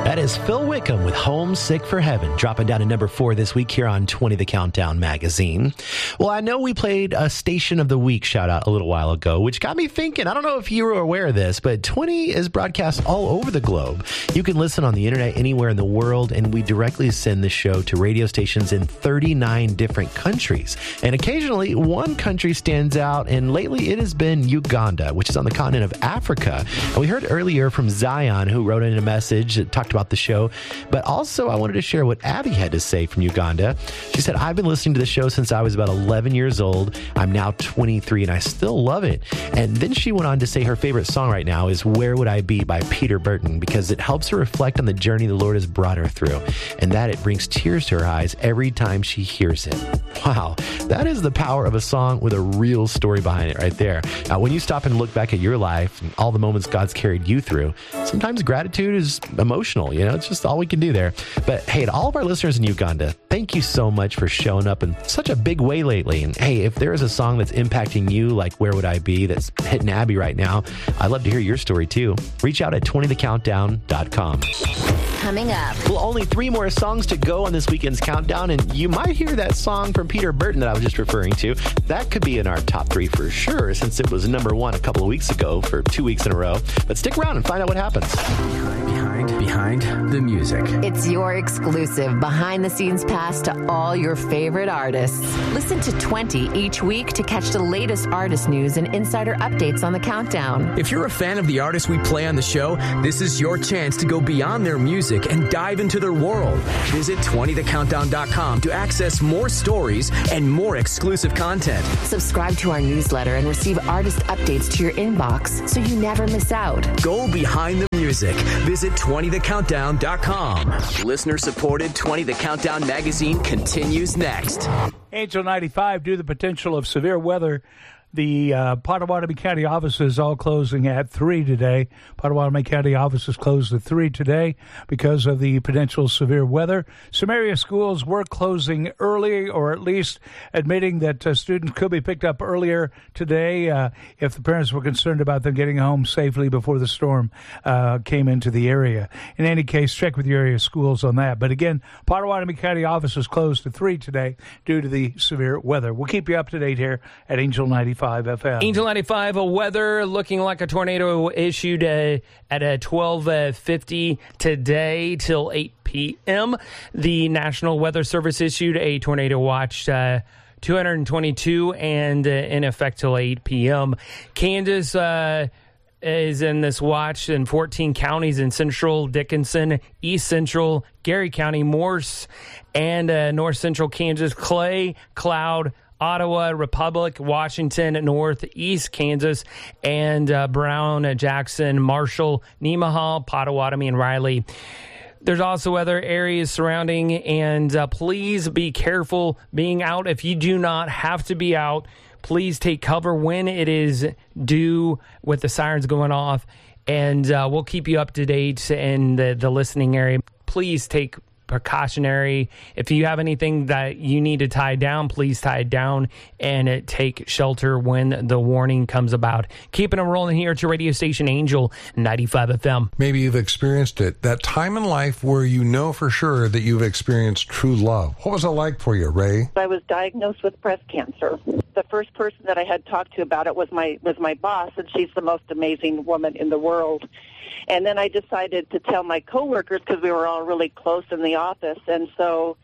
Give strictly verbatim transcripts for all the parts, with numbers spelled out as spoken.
That is Phil Wickham with Homesick for Heaven, dropping down to number four this week here on twenty The Countdown magazine. Well, I know we played a Station of the Week shout out a little while ago, which got me thinking, I don't know if you were aware of this, but twenty is broadcast all over the globe. You can listen on the internet anywhere in the world, and we directly send the show to radio stations in thirty-nine different countries. And occasionally, one country stands out, and lately it has been Uganda, which is on the continent of Africa. And we heard earlier from Zion, who wrote in a message that talked about the show, but also I wanted to share what Abby had to say from Uganda. She said, I've been listening to the show since I was about eleven years old. I'm now twenty-three and I still love it. And then she went on to say her favorite song right now is Where Would I Be by Peter Burton, because it helps her reflect on the journey the Lord has brought her through, and that it brings tears to her eyes every time she hears it. Wow, that is the power of a song with a real story behind it right there. Now, when you stop and look back at your life and all the moments God's carried you through, sometimes gratitude is emotional. You know, it's just all we can do there. But hey, to all of our listeners in Uganda, thank you so much for showing up in such a big way lately. And hey, if there is a song that's impacting you, like Where Would I Be, that's hitting Abby right now, I'd love to hear your story too. Reach out at twenty the countdown dot com. Coming up. Well, only three more songs to go on this weekend's countdown, and you might hear that song from Peter Burton that I was just referring to. That could be in our top three for sure, since it was number one a couple of weeks ago for two weeks in a row. But stick around and find out what happens. Behind, behind, behind the music. It's your exclusive behind-the-scenes pass to all your favorite artists. Listen to twenty each week to catch the latest artist news and insider updates on the countdown. If you're a fan of the artists we play on the show, this is your chance to go beyond their music and dive into their world. Visit twenty the countdown dot com to access more stories and more exclusive content. Subscribe to our newsletter and receive artist updates to your inbox so you never miss out. Go behind the music. Visit twenty the countdown dot com. Listener-supported twenty The Countdown magazine continues next. Angel ninety-five, due to the potential of severe weather, the uh, Potawatomi County office is all closing at three today. Potawatomi County office is closed at three today because of the potential severe weather. Some area schools were closing early, or at least admitting that uh, students could be picked up earlier today uh, if the parents were concerned about them getting home safely before the storm uh, came into the area. In any case, check with your area schools on that. But again, Potawatomi County office is closed at three today due to the severe weather. We'll keep you up to date here at Angel ninety-five. F M. Angel ninety-five, a weather looking like a tornado issued uh, at uh, twelve fifty today till eight p.m. The National Weather Service issued a tornado watch uh, two hundred twenty-two and uh, in effect till eight p.m. Kansas uh, is in this watch in fourteen counties in central Dickinson, east central Gary County, Morse, and uh, north central Kansas, Clay, Cloud, Ottawa, Republic, Washington, Northeast Kansas, and uh, Brown, uh, Jackson, Marshall, Nemaha, Potawatomi, and Riley. There's also other areas surrounding, and uh, please be careful being out. If you do not have to be out, please take cover when it is due with the sirens going off, and uh, we'll keep you up to date in the, the listening area. Please take precautionary. If you have anything that you need to tie down, please tie it down and uh, take shelter when the warning comes about. Keeping it rolling here at your radio station, Angel ninety-five F M. Maybe you've experienced it. That time in life where you know for sure that you've experienced true love. What was it like for you, Ray? I was diagnosed with breast cancer. The first person that I had talked to about it was my was my boss, and she's the most amazing woman in the world. And then I decided to tell my coworkers because we were all really close in the office. And so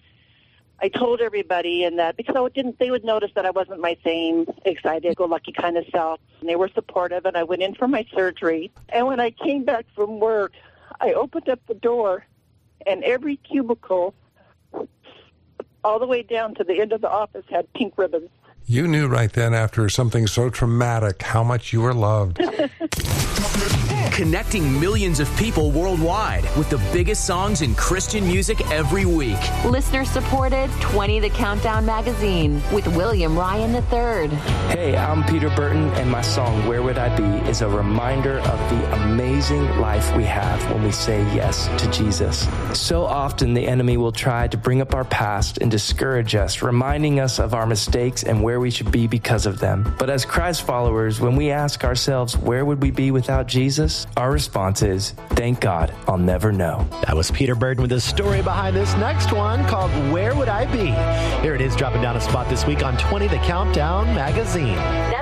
I told everybody, and that because I didn't, they would notice that I wasn't my same excited, go lucky kind of self. And they were supportive, and I went in for my surgery. And when I came back from work, I opened up the door, and every cubicle, all the way down to the end of the office, had pink ribbons. You knew right then, after something so traumatic, how much you were loved. Connecting millions of people worldwide with the biggest songs in Christian music every week. Listener-supported twenty The Countdown magazine with William Ryan the third. Hey, I'm Peter Burton, and my song, Where Would I Be, is a reminder of the amazing life we have when we say yes to Jesus. So often the enemy will try to bring up our past and discourage us, reminding us of our mistakes and where we should be because of them. But as Christ followers, when we ask ourselves, where would we be without Jesus? our response is, thank God, I'll never know. That was Peter Burden with the story behind this next one called Where Would I Be? Here it is, dropping down a spot this week on twenty The Countdown Magazine.